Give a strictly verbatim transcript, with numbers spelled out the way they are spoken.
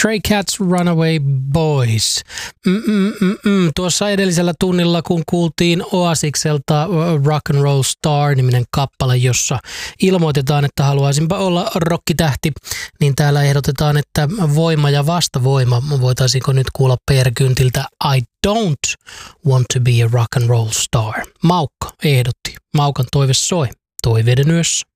Stray Cats Runaway Boys. Mm-mm-mm-mm. Tuossa edellisellä tunnilla, kun kuultiin Oasikselta Rock and Roll Star-niminen kappale, jossa ilmoitetaan, että haluaisinpa olla rockitähti, niin täällä ehdotetaan, että voima ja vastavoima. Voitaisiinko nyt kuulla P R Kyntiltä I don't want to be a rock and roll star. Maukka ehdotti. Maukan toive soi. Toiveiden yössä.